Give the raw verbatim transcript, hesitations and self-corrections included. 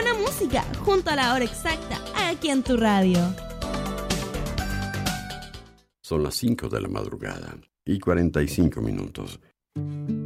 buena música junto a la hora exacta aquí en tu radio. Son las cinco de la madrugada y cuarenta y cinco minutos.